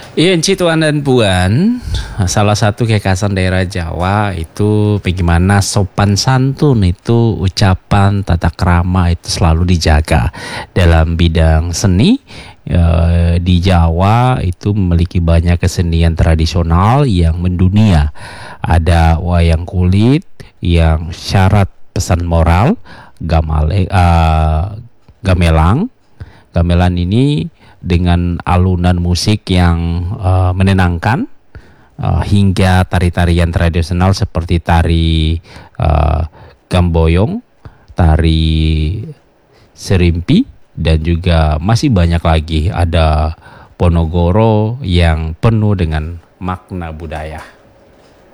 Iya, Ci, Tuan dan Puan, salah satu kekhasan daerah Jawa itu bagaimana sopan santun itu ucapan tata krama itu selalu dijaga dalam bidang seni. Di Jawa itu memiliki banyak kesenian tradisional yang mendunia. Ada wayang kulit yang syarat pesan moral, gamelang. Gamelan ini dengan alunan musik yang menenangkan, hingga tari-tarian tradisional seperti tari gamboyong, tari serimpi, dan juga masih banyak lagi. Ada Ponorogo yang penuh dengan makna budaya.